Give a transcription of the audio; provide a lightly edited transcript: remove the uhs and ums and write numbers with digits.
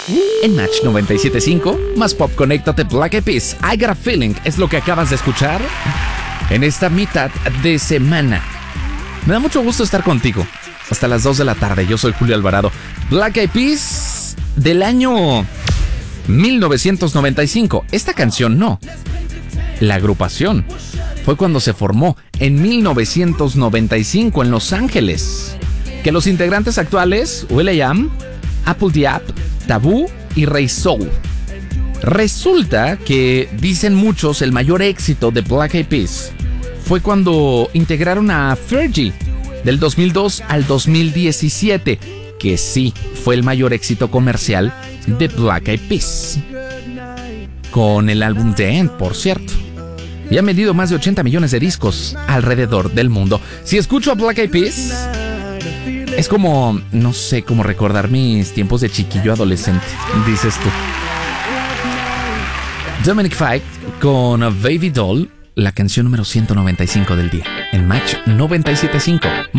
En Match 97.5, más pop, conéctate. Black Eyed Peas, I Got a Feeling, es lo que acabas de escuchar en esta mitad de semana. Me da mucho gusto estar contigo hasta las 2 de la tarde. Yo soy Julio Alvarado. Black Eyed Peas del año 1995. Esta canción no. La agrupación fue cuando se formó en 1995 en Los Ángeles. Que los integrantes actuales, will.i.am, Apple Diab, Taboo y Ray Soul. Resulta que, dicen muchos, el mayor éxito de Black Eyed Peas fue cuando integraron a Fergie del 2002 al 2017, que sí fue el mayor éxito comercial de Black Eyed Peas, con el álbum The End, por cierto. Y ha vendido más de 80 millones de discos alrededor del mundo. Si escucho a Black Eyed Peas, es como, no sé, como recordar mis tiempos de chiquillo adolescente, dices tú. Dominic Fike con Baby Doll, la canción número 195 del día, en Match 97.5.